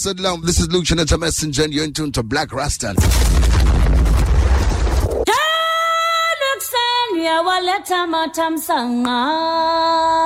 This is Luke Chanetta Messenger, and you're in tune to Black Rasta. Ya waleta matam sanga